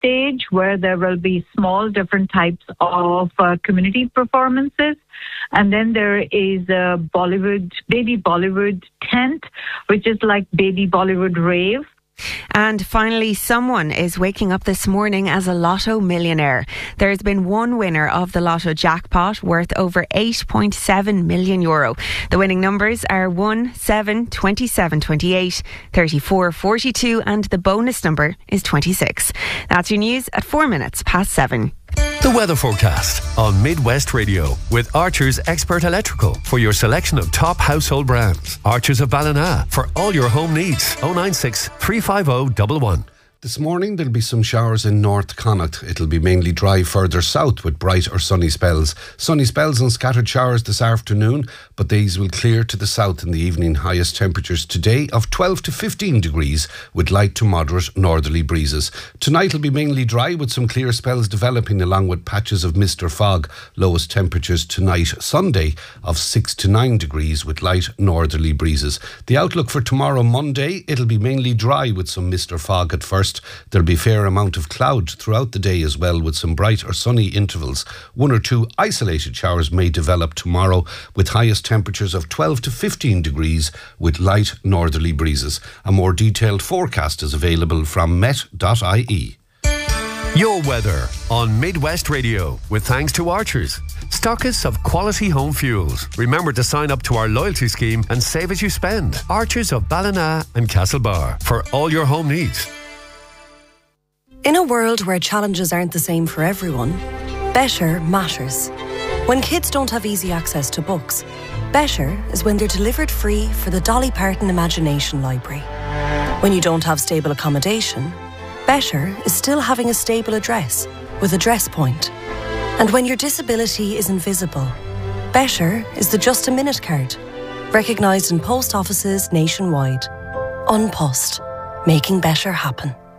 stage where there will be small different types of community performances. And then there is a baby Bollywood tent, which is like baby Bollywood rave. And finally, someone is waking up this morning as a lotto millionaire. There's been one winner of the lotto jackpot worth over €8.7 million. The winning numbers are 1, 7, 27, 28, 34, 42 and the bonus number is 26. That's your news at 7:04. The weather forecast on Midwest Radio with Archer's Expert Electrical for your selection of top household brands. Archer's of Ballina for all your home needs. 096 350 111. This morning there'll be some showers in North Connacht. It'll be mainly dry further south with bright or sunny spells. Sunny spells and scattered showers this afternoon, but these will clear to the south in the evening. Highest temperatures today of 12 to 15 degrees with light to moderate northerly breezes. Tonight will be mainly dry with some clear spells developing along with patches of mist or fog. Lowest temperatures tonight, Sunday, of 6 to 9 degrees with light northerly breezes. The outlook for tomorrow, Monday, it'll be mainly dry with some mist or fog at first. There'll be a fair amount of cloud throughout the day as well with some bright or sunny intervals. 1 or 2 isolated showers may develop tomorrow with highest temperatures of 12 to 15 degrees with light northerly breezes. A more detailed forecast is available from met.ie. Your weather on Midwest Radio with thanks to Archers, stockists of quality home fuels. Remember to sign up to our loyalty scheme and save as you spend. Archers of Ballina and Castlebar for all your home needs. In a world where challenges aren't the same for everyone, better matters. When kids don't have easy access to books, better is when they're delivered free for the Dolly Parton Imagination Library. When you don't have stable accommodation, better is still having a stable address with Address Point. And when your disability is invisible, better is the Just a Minute card, recognised in post offices nationwide. An Post, making better happen.